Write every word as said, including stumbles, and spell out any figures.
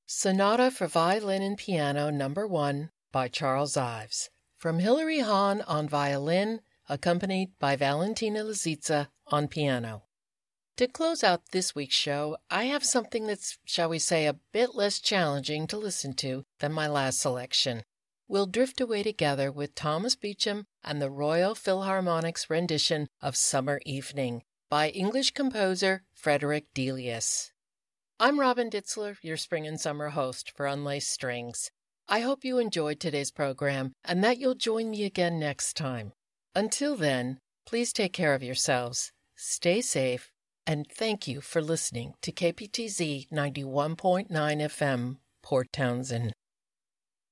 Sonata for Violin and Piano Number one by Charles Ives, from Hilary Hahn on violin, accompanied by Valentina Lisitsa on piano. To close out this week's show, I have something that's, shall we say, a bit less challenging to listen to than my last selection. We'll drift away together with Thomas Beecham and the Royal Philharmonic's rendition of Summer Evening by English composer Frederick Delius. I'm Robin Ditzler, your spring and summer host for Unlaced Strings. I hope you enjoyed today's program and that you'll join me again next time. Until then, please take care of yourselves, stay safe, and thank you for listening to K P T Z ninety-one point nine F M, Port Townsend.